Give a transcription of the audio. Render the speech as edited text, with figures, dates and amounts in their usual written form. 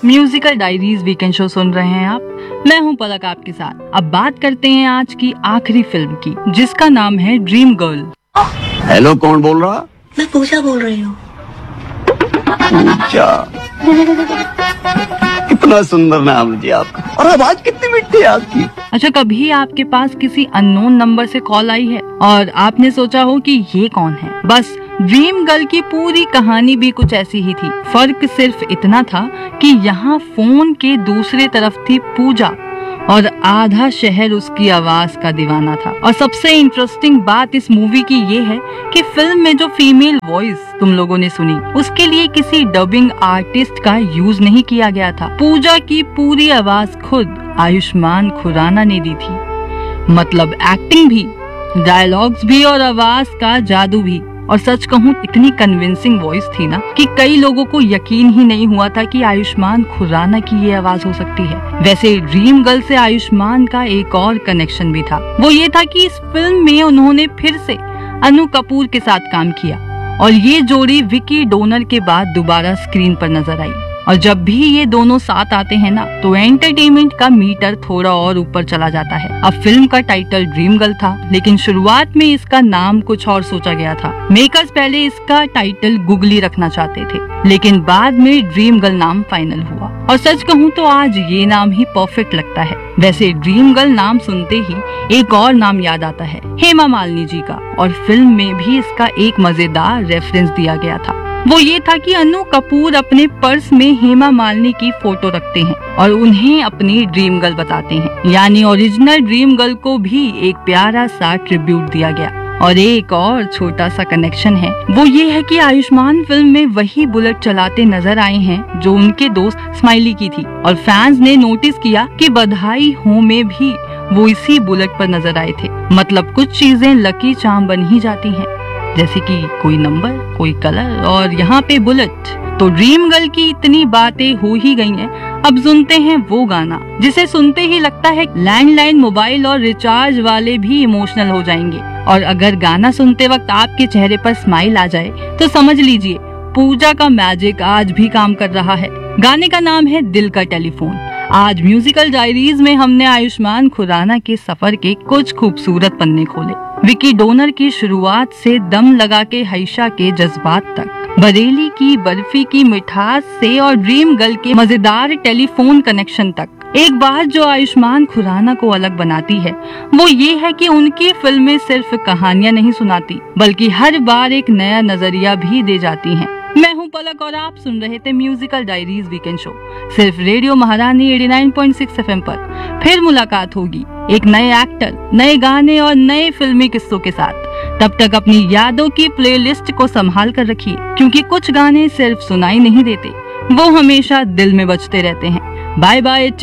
Musical diaries weekend show सुन रहे हैं आप। मैं हूं पलक आपके साथ। अब बात करते हैं आज की आखिरी फिल्म की, जिसका नाम है ड्रीम गर्ल। हेलो, कौन बोल रहा? मैं पूजा बोल रही हूँ। पूजा, कितना सुंदर नाम जी आपका, और आवाज कितनी मीठी है आपकी। अच्छा, कभी आपके पास किसी अननोन नंबर से कॉल आई है और आपने सोचा हो कि ये कौन है? बस ड्रीम गर्ल की पूरी कहानी भी कुछ ऐसी ही थी। फर्क सिर्फ इतना था कि यहाँ फोन के दूसरे तरफ थी पूजा और आधा शहर उसकी आवाज का दीवाना था। और सबसे इंटरेस्टिंग बात इस मूवी की ये है कि फिल्म में जो फीमेल वॉइस तुम लोगों ने सुनी, उसके लिए किसी डबिंग आर्टिस्ट का यूज नहीं किया गया था। पूजा की पूरी आवाज खुद आयुष्मान खुराना ने दी थी। मतलब एक्टिंग भी, डायलॉग्स भी और आवाज का जादू भी। और सच कहूँ, इतनी कन्विंसिंग वॉइस थी ना कि कई लोगों को यकीन ही नहीं हुआ था कि आयुष्मान खुराना की ये आवाज हो सकती है। वैसे ड्रीम गर्ल से आयुष्मान का एक और कनेक्शन भी था। वो ये था कि इस फिल्म में उन्होंने फिर से अनु कपूर के साथ काम किया और ये जोड़ी विकी डोनर के बाद दोबारा स्क्रीन पर नजर आई। और जब भी ये दोनों साथ आते हैं ना, तो एंटरटेनमेंट का मीटर थोड़ा और ऊपर चला जाता है। अब फिल्म का टाइटल ड्रीम गर्ल था, लेकिन शुरुआत में इसका नाम कुछ और सोचा गया था। मेकर्स पहले इसका टाइटल गुगली रखना चाहते थे, लेकिन बाद में ड्रीम गर्ल नाम फाइनल हुआ। और सच कहूँ तो आज ये नाम ही परफेक्ट लगता है। वैसे ड्रीम गर्ल नाम सुनते ही एक और नाम याद आता है, हेमा मालिनी जी का। और फिल्म में भी इसका एक मजेदार रेफरेंस दिया गया था। वो ये था कि अनु कपूर अपने पर्स में हेमा मालिनी की फोटो रखते हैं और उन्हें अपनी ड्रीम गर्ल बताते हैं। यानी ओरिजिनल ड्रीम गर्ल को भी एक प्यारा सा ट्रिब्यूट दिया गया। और एक और छोटा सा कनेक्शन है, वो ये है कि आयुष्मान फिल्म में वही बुलेट चलाते नजर आए हैं जो उनके दोस्त स्माइली की थी। और फैंस ने नोटिस किया कि बधाई हो में भी वो इसी बुलेट पर नजर आए थे। मतलब कुछ चीजें लकी चार्म बन ही जाती हैं, जैसे कि कोई नंबर, कोई कलर और यहाँ पे बुलेट। तो ड्रीम गर्ल की इतनी बातें हो ही गई हैं, अब सुनते हैं वो गाना जिसे सुनते ही लगता है लैंडलाइन, मोबाइल और रिचार्ज वाले भी इमोशनल हो जाएंगे। और अगर गाना सुनते वक्त आपके चेहरे पर स्माइल आ जाए तो समझ लीजिए पूजा का मैजिक आज भी काम कर रहा है। गाने का नाम है दिल का टेलीफोन। आज म्यूजिकल डायरीज में हमने आयुष्मान खुराना के सफर के कुछ खूबसूरत पन्ने खोले। विकी डोनर की शुरुआत से दम लगा के हैशा के जज्बात तक, बरेली की बर्फी की मिठास से और ड्रीम गर्ल के मजेदार टेलीफोन कनेक्शन तक। एक बात जो आयुष्मान खुराना को अलग बनाती है वो ये है कि उनकी फिल्में सिर्फ कहानियां नहीं सुनाती, बल्कि हर बार एक नया नजरिया भी दे जाती हैं। मैं हूं पलक और आप सुन रहे थे म्यूजिकल डायरीज वीकेंड शो, सिर्फ रेडियो महारानी 89.6 FM पर। फिर मुलाकात होगी एक नए एक्टर, नए गाने और नए फिल्मी किस्सों के साथ। तब तक अपनी यादों की प्लेलिस्ट को संभाल कर रखिए, क्योंकि कुछ गाने सिर्फ सुनाई नहीं देते, वो हमेशा दिल में बजते रहते हैं। Bye bye.